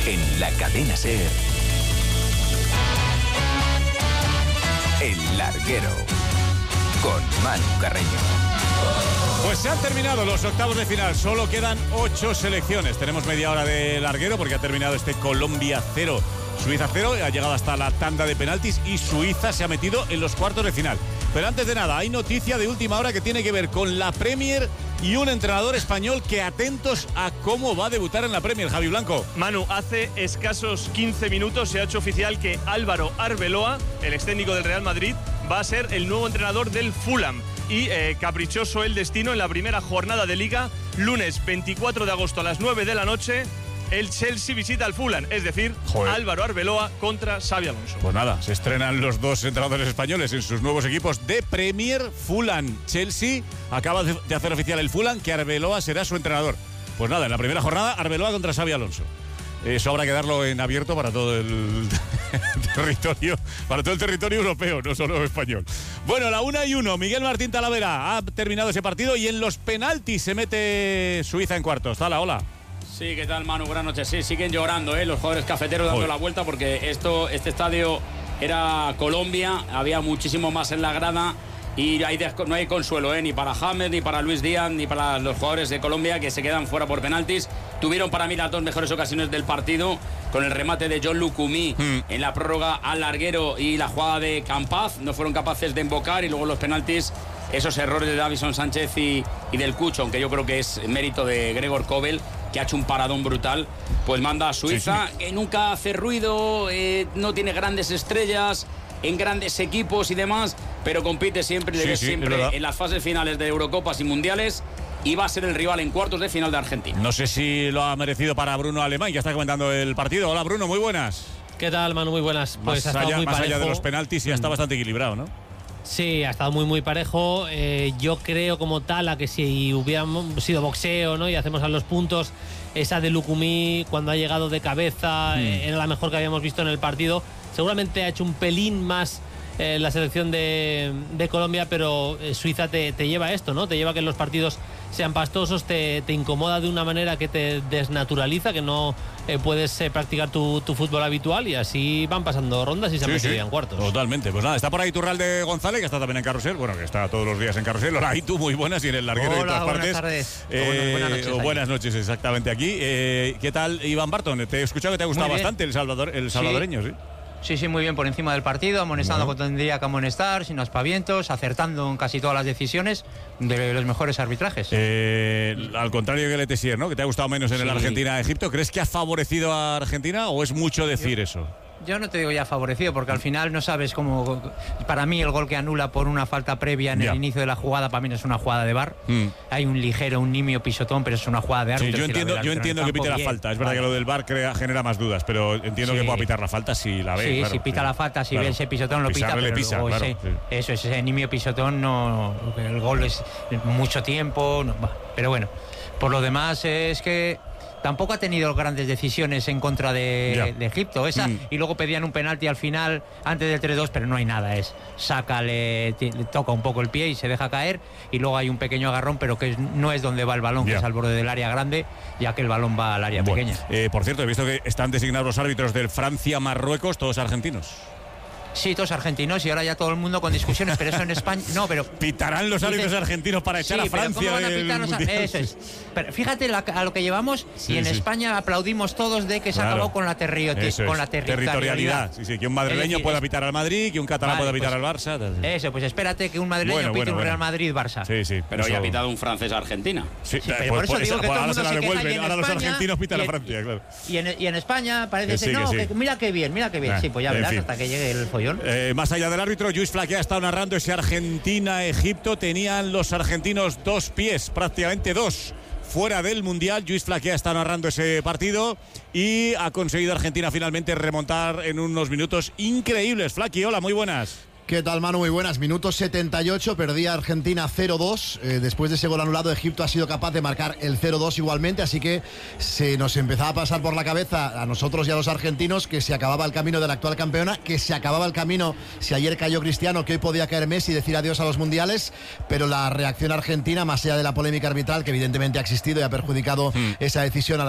En la cadena SER, El Larguero, con Manu Carreño. Pues se han terminado los octavos de final, solo quedan 8 selecciones. Tenemos media hora de larguero porque ha terminado este Colombia 0, Suiza 0, ha llegado hasta la tanda de penaltis y Suiza se ha metido en los cuartos de final. Pero antes de nada, hay noticia de última hora que tiene que ver con la Premier y un entrenador español que atentos a cómo va a debutar en la Premier, Javi Blanco. Manu, hace escasos 15 minutos se ha hecho oficial que Álvaro Arbeloa, el ex técnico del Real Madrid, va a ser el nuevo entrenador del Fulham. Y caprichoso el destino en la primera jornada de Liga, lunes 24 de agosto a las 9 de la noche, el Chelsea visita al Fulham, es decir, Álvaro Arbeloa contra Xabi Alonso. Pues nada, se estrenan los dos entrenadores españoles en sus nuevos equipos de Premier. Fulham, Chelsea, acaba de hacer oficial el Fulham que Arbeloa será su entrenador. Pues nada, en la primera jornada, Arbeloa contra Xabi Alonso. Eso habrá que darlo en abierto para todo el territorio europeo, no solo español. Bueno, la 1-1, Miguel Martín Talavera ha terminado ese partido y en los penaltis se mete Suiza en cuartos. Tala, hola. Sí, ¿qué tal, Manu? Buenas noches. Sí, siguen llorando, los jugadores cafeteros dando la vuelta porque este estadio era Colombia, había muchísimo más en la grada y no hay consuelo, ni para James, ni para Luis Díaz, ni para los jugadores de Colombia que se quedan fuera por penaltis. Tuvieron para mí las dos mejores ocasiones del partido, con el remate de John Lucumí en la prórroga al larguero y la jugada de Campaz. No fueron capaces de embocar y luego los penaltis, esos errores de Davison Sánchez y del Cucho, aunque yo creo que es mérito de Gregor Kobel, que ha hecho un paradón brutal, pues manda a Suiza, que nunca hace ruido, no tiene grandes estrellas en grandes equipos y demás, pero compite siempre en las fases finales de Eurocopas y Mundiales y va a ser el rival en cuartos de final de Argentina. No sé si lo ha merecido para Bruno Alemán, que está comentando el partido. Hola, Bruno, muy buenas. ¿Qué tal, Manu? Muy buenas. Pues más allá de los penaltis, ya está bastante equilibrado, ¿no? Sí, ha estado muy parejo. Yo creo como tal a que si hubiera sido boxeo, ¿no?, y hacemos a los puntos, esa de Lucumí cuando ha llegado de cabeza era la mejor que habíamos visto en el partido. Seguramente ha hecho un pelín más la selección de Colombia, pero Suiza te lleva a esto, ¿no? Te lleva a que los partidos sean pastosos, te incomoda de una manera que te desnaturaliza, que no puedes practicar tu fútbol habitual, y así van pasando rondas y se han metido en cuartos. Totalmente. Pues nada, está por ahí Iturralde González, que está también en Carrusel, bueno, que está todos los días en Carrusel. Hola, y tú, muy buenas, y en el larguero de todas partes. Tardes. Buenas noches. Buenas noches, exactamente aquí. ¿Qué tal, Iván Barton? Te he escuchado que te ha gustado bastante el salvadoreño, ¿sí? Sí, muy bien por encima del partido, amonestando cuando tendría que amonestar, sin aspavientos, acertando en casi todas las decisiones, de los mejores arbitrajes. Al contrario que Letessier, ¿no?, que te ha gustado menos en el Argentina-Egipto. ¿Crees que ha favorecido a Argentina o es mucho decir eso? Yo no te digo ya favorecido, porque al final no sabes cómo. Para mí, el gol que anula por una falta previa en el inicio de la jugada, para mí no es una jugada de VAR. Hay un nimio pisotón, pero es una jugada de árbitro. Yo entiendo que pite la falta. Es verdad que lo del VAR genera más dudas, pero entiendo que pueda pitar la falta si la ve. Si pita la falta, si ve ese pisotón, lo pita. Pero eso es ese nimio pisotón, no. El gol es mucho tiempo. Pero bueno, por lo demás es que tampoco ha tenido grandes decisiones en contra de Egipto. Y luego pedían un penalti al final, antes del 3-2, pero no hay nada. Le toca un poco el pie y se deja caer. Y luego hay un pequeño agarrón, pero que no es donde va el balón, que es al borde del área grande, ya que el balón va al área pequeña. Por cierto, he visto que están designados los árbitros del Francia-Marruecos, todos argentinos. Sí, todos argentinos, y ahora ya todo el mundo con discusiones, pero eso en España no, pero pitarán los árbitros argentinos para echar a Francia. Eso es. Pero fíjate a lo que llevamos, y en España aplaudimos todos de que se acabó con la territorialidad. Sí, que un madrileño pueda pitar al Madrid, que un catalán pueda pitar al Barça. Eso, pues espérate que un madrileño pite un Real Madrid-Barça. Sí. Pero hoy ha pitado un francés-Argentina. Sí, por eso digo que todo el mundo se queja, y en ahora los argentinos pitan a Francia, claro. Y en España parece ser, que mira qué bien. Sí, pues ya verás hasta que llegue el follón. Más allá del árbitro, Lluís Flaqué ha estado narrando ese Argentina-Egipto. Tenían los argentinos 2 pies, prácticamente 2, fuera del Mundial. Lluís Flaqué ha estado narrando ese partido y ha conseguido Argentina finalmente remontar en unos minutos increíbles. Flaqué, hola, muy buenas. ¿Qué tal, Manu? Muy buenas. Minuto 78, perdía Argentina 0-2. Después de ese gol anulado, Egipto ha sido capaz de marcar el 0-2 igualmente, así que se nos empezaba a pasar por la cabeza a nosotros y a los argentinos que se acababa el camino de la actual campeona, que se acababa el camino si ayer cayó Cristiano, que hoy podía caer Messi y decir adiós a los mundiales, pero la reacción argentina, más allá de la polémica arbitral que evidentemente ha existido y ha perjudicado esa decisión a la